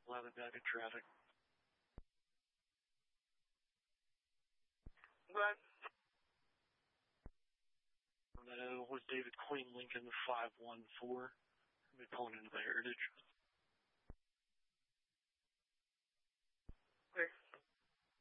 11 back in traffic. What? That was David Queen Lincoln 514. We're pulling into the Heritage.